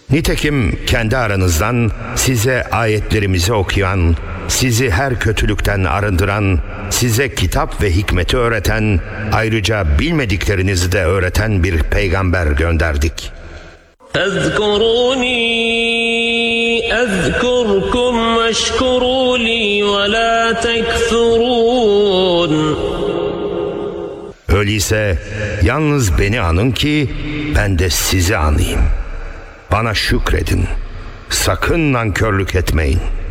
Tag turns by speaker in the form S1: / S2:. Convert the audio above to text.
S1: Nitekim kendi aranızdan size ayetlerimizi okuyan, sizi her kötülükten arındıran, size kitap ve hikmeti öğreten, ayrıca bilmediklerinizi de öğreten bir peygamber gönderdik.
S2: اذْكُرُونِي اَذْكُرْكُمْ وَاشْكُرُوا لِي وَلَا تَكْفُرُونَ.
S1: Öyleyse yalnız beni anın ki ben de sizi anayım. Bana şükredin. Sakın nankörlük etmeyin.